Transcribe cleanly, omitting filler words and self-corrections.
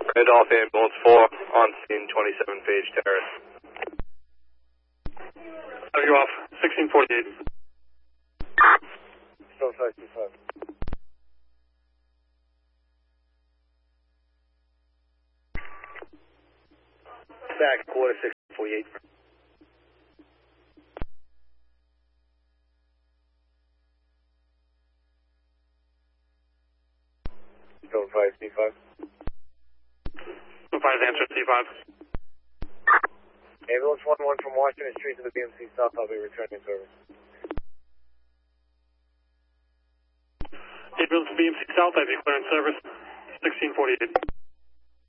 Randolph Ambulance 4 on scene 27 Page Terrace. Have you off, 1648. Still 525. Back, quarter 648. Still 525. So 5 answer, C5. Ambulance 11 from Washington Street to the BMC South, I'll be returning service. Ambulance BMC South, I have you clearance service, 1648.